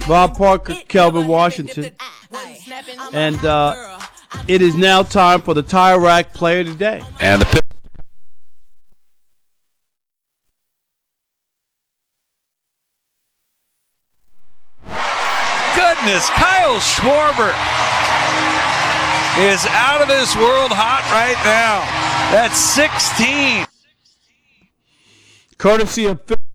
Rob Parker, Kelvin Washington. And it is now time for the Tire Rack Player Today. And the goodness, Kyle Schwarber is out of this world hot right now. That's 16. Courtesy of